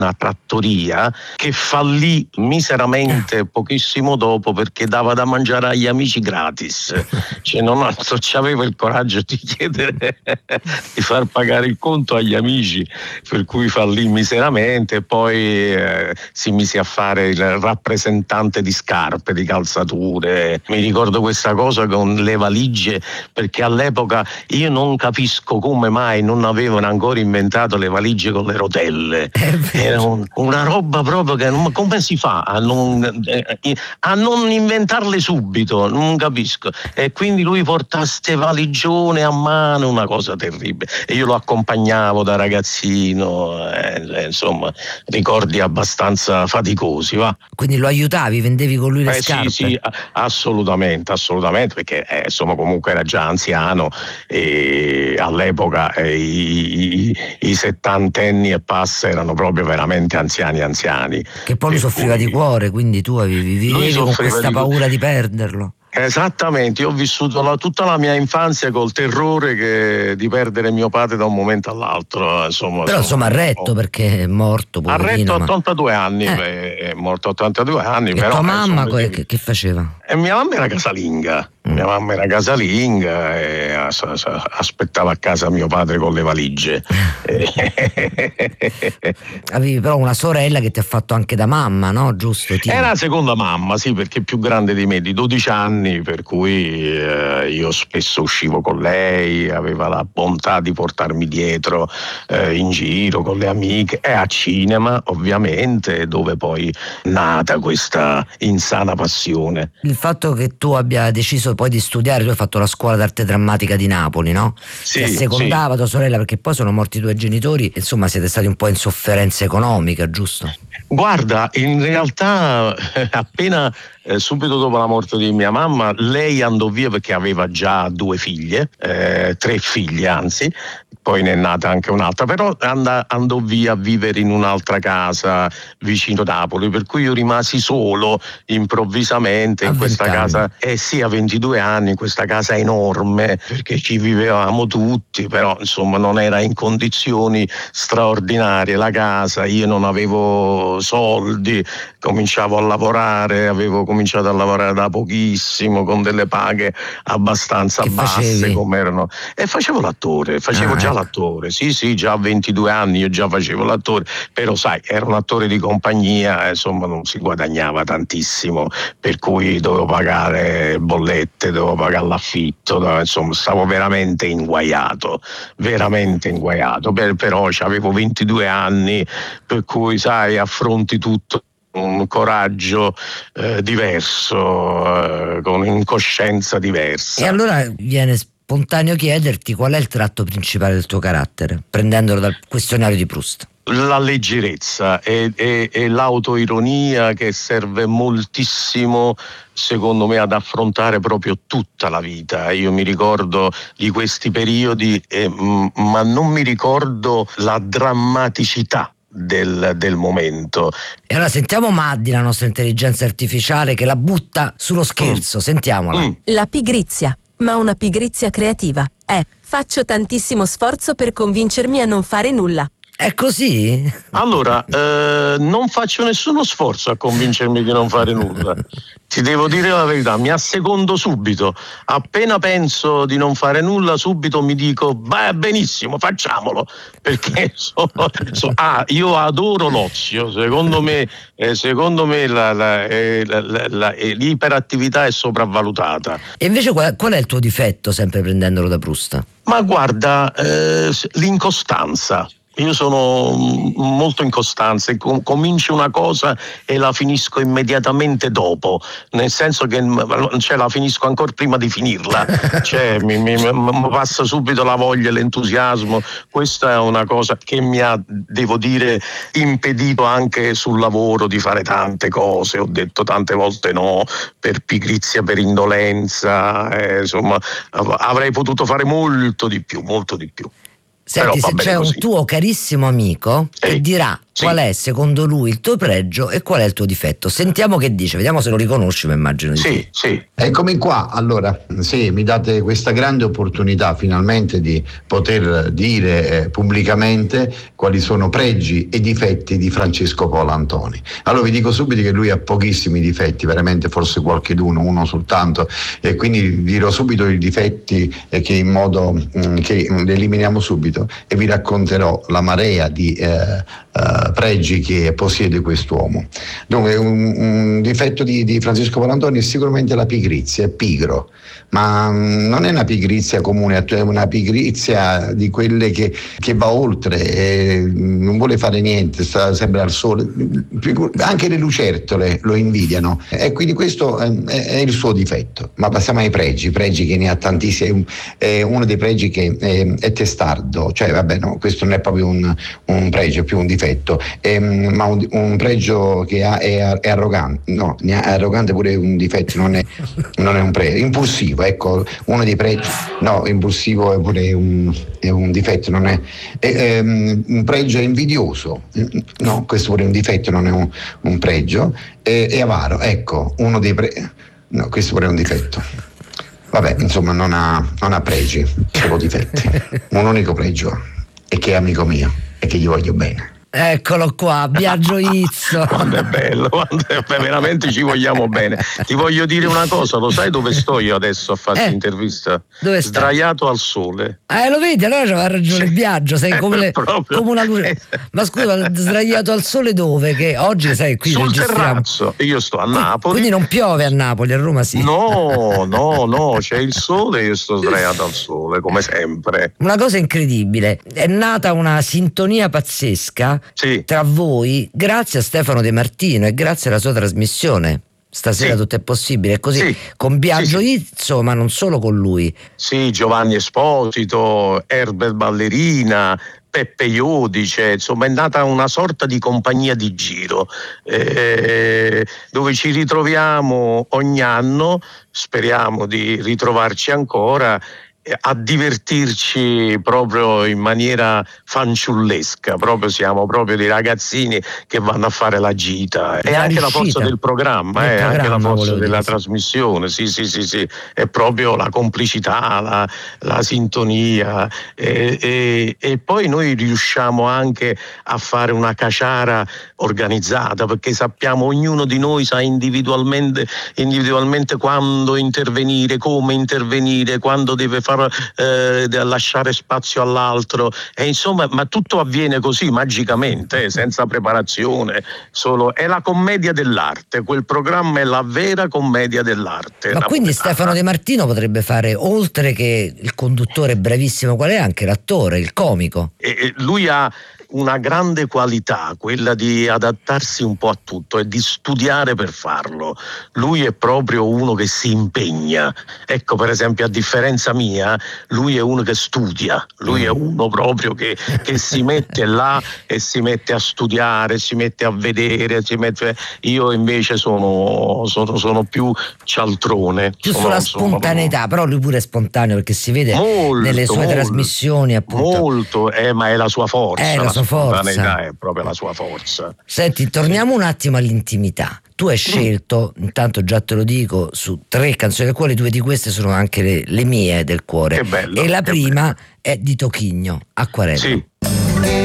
una trattoria che fallì miseramente pochissimo dopo perché dava da mangiare agli amici gratis. Cioè non c'avevo il coraggio di chiedere di far pagare il conto agli amici, per cui fallì miseramente e poi si mise a fare il rappresentante di scarpe, di calzature. Mi ricordo questa cosa con le valigie, perché all'epoca io non capisco come mai non avevano ancora inventato le valigie con le rotelle. Era una roba proprio che come si fa a non inventarle subito, non capisco. E quindi lui portava ste valigione a mano, una cosa terribile, e io lo accompagnavo da ragazzino, insomma ricordi abbastanza faticosi, va. Quindi lo aiutavi, vendevi con lui le scarpe? Sì, assolutamente, perché insomma comunque era già anziano e all'epoca i settantenni e passa erano proprio veramente anziani. Che poi lui soffriva di cuore, quindi tu vivevi con questa paura di perderlo. Esattamente, io ho vissuto tutta la mia infanzia col terrore di perdere mio padre da un momento all'altro. Però insomma ha retto perché è morto, poverino. Ha retto 82 anni, è morto 82 anni. E però, tua mamma che faceva? Mia mamma era casalinga. Mia mamma era casalinga e aspettava a casa mio padre con le valigie. Avevi però una sorella che ti ha fatto anche da mamma, no? Giusto? Era la seconda mamma, sì, perché è più grande di me, di 12 anni, per cui io spesso uscivo con lei, aveva la bontà di portarmi dietro in giro con le amiche e a cinema, ovviamente, dove poi è nata questa insana passione. Il fatto che tu abbia deciso poi di studiare, tu hai fatto la scuola d'arte drammatica di Napoli, no? Sì, ti assecondava tua sorella, perché poi sono morti i tuoi genitori, insomma siete stati un po' in sofferenza economica, giusto? Guarda, in realtà appena subito dopo la morte di mia mamma lei andò via perché aveva già 2 figlie, 3 figlie anzi, poi ne è nata anche un'altra, però andò via a vivere in un'altra casa vicino Napoli, per cui io rimasi solo improvvisamente in questa casa, sì, a 22 anni, in questa casa enorme, perché ci vivevamo tutti, però insomma non era in condizioni straordinarie la casa, io non avevo soldi, avevo cominciato a lavorare da pochissimo con delle paghe abbastanza basse come erano, e facevo l'attore, già l'attore, sì, già a 22 anni io già facevo l'attore, però sai, ero un attore di compagnia, insomma non si guadagnava tantissimo, per cui dovevo pagare bollette, dovevo pagare l'affitto, insomma stavo veramente inguaiato, però avevo 22 anni, per cui sai, affronti tutto un coraggio diverso, con incoscienza diversa. E allora viene spontaneo chiederti qual è il tratto principale del tuo carattere, prendendolo dal questionario di Proust. La leggerezza e l'autoironia, che serve moltissimo secondo me ad affrontare proprio tutta la vita. Io mi ricordo di questi periodi, ma non mi ricordo la drammaticità del momento. E allora sentiamo Maddi, la nostra intelligenza artificiale, che la butta sullo scherzo. Sentiamola. La pigrizia, ma una pigrizia creativa. Faccio tantissimo sforzo per convincermi a non fare nulla. È così? Allora, non faccio nessuno sforzo a convincermi di non fare nulla. Ti devo dire la verità, mi assecondo subito. Appena penso di non fare nulla, subito mi dico, benissimo, facciamolo. Perché io adoro l'ozio. Secondo me l'iperattività è sopravvalutata. E invece qual è il tuo difetto, sempre prendendolo da Proust? Ma guarda, l'incostanza. Io sono molto incostante, comincio una cosa e la finisco immediatamente dopo, nel senso che la finisco ancora prima di finirla, mi passa subito la voglia, l'entusiasmo. Questa è una cosa che mi ha, devo dire, impedito anche sul lavoro di fare tante cose. Ho detto tante volte no, per pigrizia, per indolenza, insomma avrei potuto fare molto di più. Senti, se c'è un tuo carissimo amico che dirà qual è secondo lui il tuo pregio e qual è il tuo difetto. Sentiamo che dice, vediamo se lo riconosci, ma immagino di sì. Sì. Eccomi qua, allora, sì, mi date questa grande opportunità finalmente di poter dire pubblicamente quali sono pregi e difetti di Francesco Polo Antoni. Allora vi dico subito che lui ha pochissimi difetti, veramente forse qualcheduno, uno soltanto, e quindi dirò subito i difetti che in modo che li eliminiamo subito, e vi racconterò la marea di pregi che possiede quest'uomo. Dunque, un difetto di Francesco Polo Antoni è sicuramente la pigrizia, è pigro, ma non è una pigrizia comune, è una pigrizia di quelle che va oltre, non vuole fare niente, sta sempre al sole, anche le lucertole lo invidiano, e quindi questo è il suo difetto. Ma passiamo ai pregi che ne ha tantissimi. Uno dei pregi che è testardo, cioè vabbè, no, questo non è proprio un pregio, è più un difetto, ma un pregio che ha è arrogante. No, è arrogante pure un difetto, non è un pregio. Impulsivo, ecco, uno dei pregi. No, impulsivo è pure un difetto, non è un pregio. È invidioso, no, questo pure è un difetto, non è un pregio. È avaro, ecco, uno dei pregi. No, questo pure è un difetto. Vabbè, insomma, non ha pregi, solo difetti. Un unico pregio è che è amico mio e che gli voglio bene. Eccolo qua, Biagio Izzo. Quando è bello, veramente ci vogliamo bene. Ti voglio dire una cosa, lo sai dove sto io adesso a fare l'intervista? Dove stai? Sdraiato al sole. Lo vedi, allora c'aveva ragione Biagio, sei come una luce. Ma scusa, sdraiato al sole dove? Che oggi sai qui sul terrazzo, io sto a Napoli. Quindi non piove a Napoli, a Roma sì. No, c'è il sole, io sto sdraiato al sole, come sempre. Una cosa incredibile, è nata una sintonia pazzesca tra voi grazie a Stefano De Martino e grazie alla sua trasmissione. Stasera tutto è possibile, è così con Biagio Izzo, ma non solo con lui. Sì, Giovanni Esposito, Herbert Ballerina, Peppe Iodice, insomma è nata una sorta di compagnia di giro dove ci ritroviamo ogni anno, speriamo di ritrovarci ancora, a divertirci proprio in maniera fanciullesca, proprio siamo proprio dei ragazzini che vanno a fare la gita. E anche la forza del programma, anche la forza della trasmissione, sì, è proprio la complicità, la sintonia, e poi noi riusciamo anche a fare una caciara organizzata, perché sappiamo, ognuno di noi sa individualmente quando intervenire, come intervenire, quando deve lasciare spazio all'altro, e insomma, ma tutto avviene così magicamente, senza preparazione, è la commedia dell'arte, quel programma è la vera commedia dell'arte. Ma quindi Stefano De Martino potrebbe fare, oltre che il conduttore bravissimo qual è, anche l'attore, il comico. Lui ha una grande qualità, quella di adattarsi un po' a tutto e di studiare per farlo. Lui è proprio uno che si impegna. Ecco, per esempio, a differenza mia, lui è uno che studia, lui è uno proprio che si mette là e si mette a studiare, si mette a vedere, io invece sono più cialtrone. Più sulla spontaneità, però lui pure è spontaneo, perché si vede nelle sue trasmissioni, appunto. Molto, ma è la sua forza. La spontaneità è proprio la sua forza. Senti, torniamo un attimo all'intimità. Tu hai scelto, intanto già te lo dico, su 3 canzoni del cuore, 2 di queste sono anche le mie del cuore. Che bello, e la prima è di Tochigno, Acquarello. Sì.